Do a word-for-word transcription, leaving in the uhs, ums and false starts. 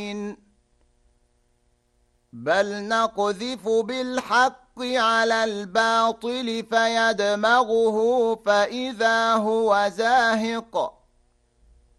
بل نقذف بالحق على الباطل فيدمغه فإذا هو زاهق